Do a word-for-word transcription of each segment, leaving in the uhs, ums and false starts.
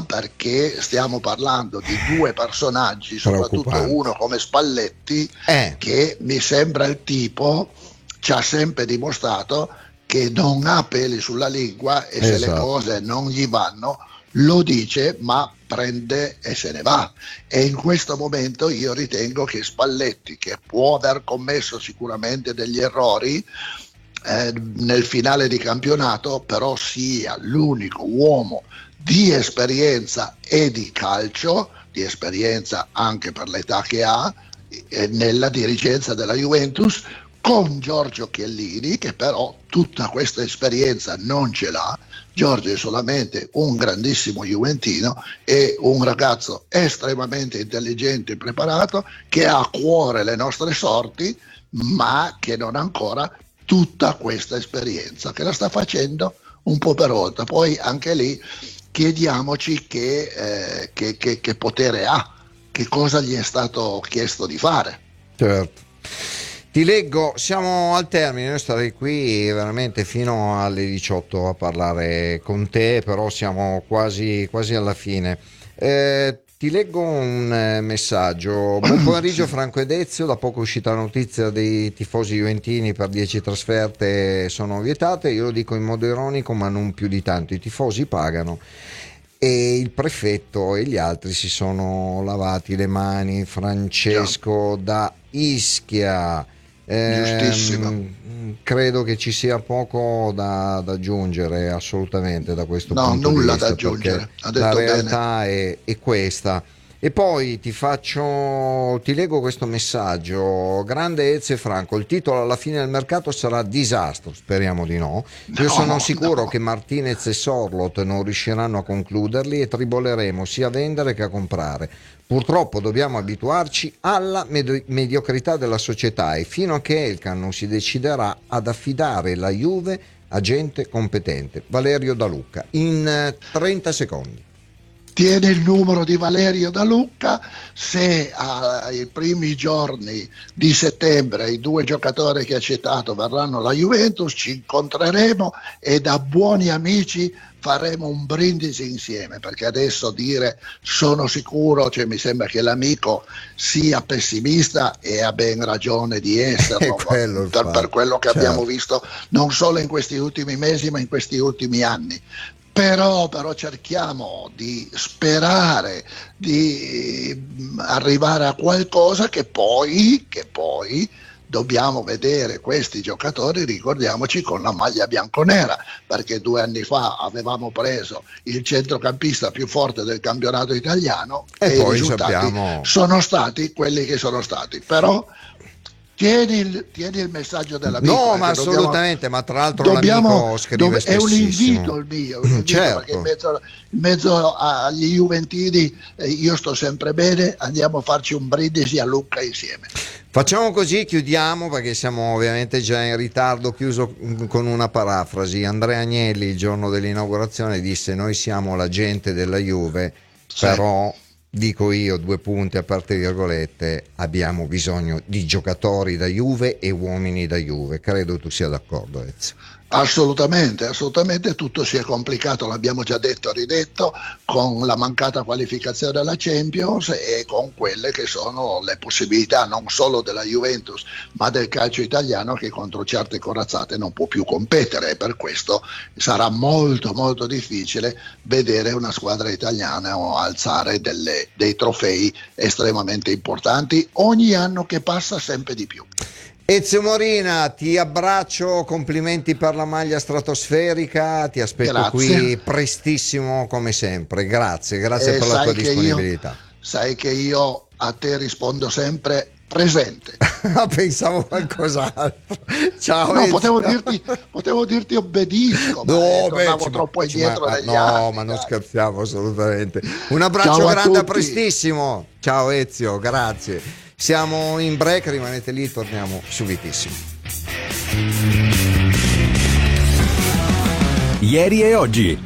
perché stiamo parlando di due personaggi, soprattutto uno come Spalletti, eh. che mi sembra il tipo, ci ha sempre dimostrato che non ha peli sulla lingua e esatto. se le cose non gli vanno lo dice, ma prende e se ne va. E in questo momento io ritengo che Spalletti, che può aver commesso sicuramente degli errori eh, nel finale di campionato, però sia l'unico uomo di esperienza e di calcio, di esperienza anche per l'età che ha, eh, nella dirigenza della Juventus, con Giorgio Chiellini, che però tutta questa esperienza non ce l'ha. Giorgio è solamente un grandissimo juventino e un ragazzo estremamente intelligente e preparato, che ha a cuore le nostre sorti, ma che non ha ancora tutta questa esperienza, che la sta facendo un po' per volta. Poi anche lì chiediamoci che, eh, che, che, che potere ha, che cosa gli è stato chiesto di fare. Certo. Ti leggo, siamo al termine, io starei qui veramente fino alle diciotto a parlare con te, però siamo quasi, quasi alla fine. Eh, ti leggo un eh, messaggio. Buon pomeriggio Franco ed Ezio, da poco è uscita la notizia dei tifosi juventini per dieci trasferte sono vietate, io lo dico in modo ironico ma non più di tanto, i tifosi pagano. E il prefetto e gli altri si sono lavati le mani. Francesco da Ischia. Giustissimo. Eh, credo che ci sia poco da, da aggiungere assolutamente da questo no, punto nulla di vista, da aggiungere. Ha detto la realtà bene. è, è questa. E poi ti faccio, ti leggo questo messaggio. Grande Ezio e Franco, il titolo alla fine del mercato sarà disastro, speriamo di no. Io no, sono sicuro no. che Martinez e Sorloth non riusciranno a concluderli e triboleremo sia a vendere che a comprare. Purtroppo dobbiamo abituarci alla med- mediocrità della società e fino a che Elkan non si deciderà ad affidare la Juve a gente competente. Valerio Da Lucca, in trenta secondi. Tiene il numero di Valerio Da Lucca, se ai primi giorni di settembre i due giocatori che ha citato verranno alla Juventus, ci incontreremo e da buoni amici faremo un brindisi insieme, perché adesso dire sono sicuro, cioè mi sembra che l'amico sia pessimista e ha ben ragione di esserlo per, per quello che certo. abbiamo visto non solo in questi ultimi mesi ma in questi ultimi anni. Però, però cerchiamo di sperare di arrivare a qualcosa che poi, che poi dobbiamo vedere questi giocatori, ricordiamoci, con la maglia bianconera, perché due anni fa avevamo preso il centrocampista più forte del campionato italiano e, e poi i risultati sappiamo... sono stati quelli che sono stati. Però Tieni il, tieni il messaggio dell'amico. No, ma assolutamente, dobbiamo, ma tra l'altro dobbiamo, l'amico scrive dov- è un spessissimo. invito il mio, un invito certo. perché in mezzo, in mezzo agli juventini eh, io sto sempre bene, andiamo a farci un brindisi a Lucca insieme. Facciamo così, chiudiamo perché siamo ovviamente già in ritardo, chiuso con una parafrasi. Andrea Agnelli il giorno dell'inaugurazione disse: noi siamo la gente della Juve, sì. però... dico io, due punti aperte virgolette, abbiamo bisogno di giocatori da Juve e uomini da Juve. Credo tu sia d'accordo, Ezio. Assolutamente, assolutamente, tutto si è complicato, l'abbiamo già detto e ridetto, con la mancata qualificazione alla Champions e con quelle che sono le possibilità non solo della Juventus ma del calcio italiano, che contro certe corazzate non può più competere, e per questo sarà molto molto difficile vedere una squadra italiana alzare delle, dei trofei estremamente importanti ogni anno che passa, sempre di più. Ezio Morina, ti abbraccio, complimenti per la maglia stratosferica, ti aspetto grazie. Qui prestissimo come sempre, grazie, grazie e per la tua disponibilità. Io, sai che io a te rispondo sempre presente. Pensavo qualcos'altro. Ciao. No, potevo dirti, potevo dirti obbedisco, no, ma eh, beh, tornavo troppo ma, indietro ma, degli no, anni. ma non dai. scherziamo assolutamente. Un abbraccio Ciao a grande, a, tutti. a prestissimo. Ciao Ezio, grazie. Siamo in break, rimanete lì, torniamo subitissimo. Ieri e oggi.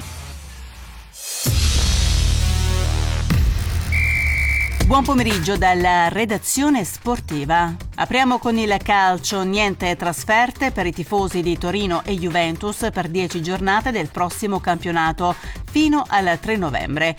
Buon pomeriggio dalla redazione sportiva. Apriamo con il calcio, niente trasferte per i tifosi di Torino e Juventus per dieci giornate del prossimo campionato fino al tre novembre.